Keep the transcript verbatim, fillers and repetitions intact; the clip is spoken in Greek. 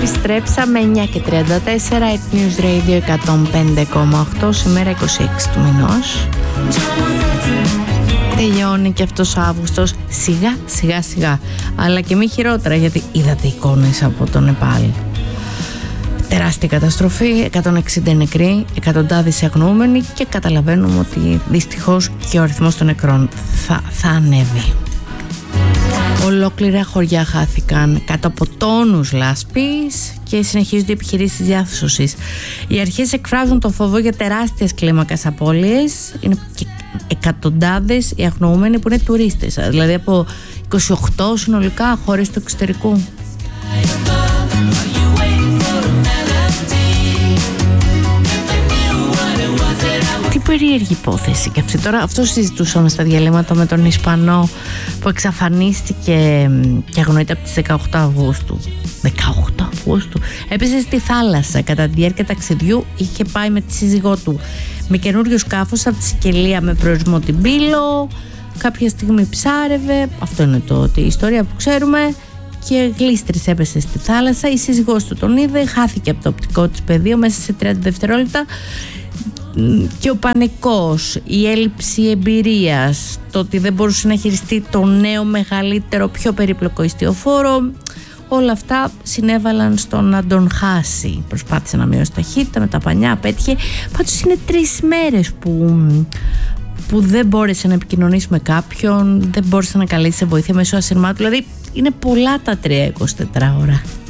Επιστρέψαμε εννιά και τριάντα τέσσερα, It News Radio εκατόν πέντε κόμμα οκτώ, σήμερα είκοσι έξι του μηνός. Τελειώνει και αυτός ο Αύγουστος σιγά σιγά σιγά, αλλά και μη χειρότερα, γιατί είδατε εικόνες από το Νεπάλ. Τεράστια καταστροφή, εκατόν εξήντα νεκροί, εκατοντάδες αγνοούμενοι, και καταλαβαίνουμε ότι δυστυχώς και ο αριθμός των νεκρών θα, θα ανέβει. Ολόκληρα χωριά χάθηκαν κάτω από τόνους λάσπης και συνεχίζονται οι επιχειρήσεις διάσωσης. Οι αρχές εκφράζουν το φόβο για τεράστιες κλίμακας απώλειες. Είναι και εκατοντάδες οι αγνοούμενοι που είναι τουρίστες, δηλαδή από είκοσι οκτώ συνολικά χώρες του εξωτερικού. Τι περίεργη υπόθεση και αυτή. Τώρα αυτό συζητούσαμε στα διαλύματα με τον Ισπανό που εξαφανίστηκε και αγνοείται από τις δεκαοκτώ Αυγούστου. δεκαοκτώ Αυγούστου έπεσε στη θάλασσα κατά τη διάρκεια ταξιδιού. Είχε πάει με τη σύζυγό του με καινούριο σκάφος από τη Σικελία με προορισμό την Πύλο. Κάποια στιγμή ψάρευε, αυτό είναι το, η ιστορία που ξέρουμε, και γλίστρησε, έπεσε στη θάλασσα. Η σύζυγός του τον είδε, χάθηκε από το οπτικό της πεδίο μέσα σε τριάντα δευτερόλεπτα. Και ο πανικός, η έλλειψη εμπειρίας, το ότι δεν μπορούσε να χειριστεί το νέο, μεγαλύτερο, πιο περίπλοκο ιστιοφόρο, όλα αυτά συνέβαλαν στο να τον χάσει. Προσπάθησε να μειώσει ταχύτητα με τα πανιά, απέτυχε. Πάντως είναι τρεις μέρες που, που δεν μπόρεσε να επικοινωνήσει με κάποιον, δεν μπόρεσε να καλέσει σε βοήθεια μέσω ασυρμάτου. Δηλαδή είναι πολλά τα τρία είκοσι τέσσερις ώρα.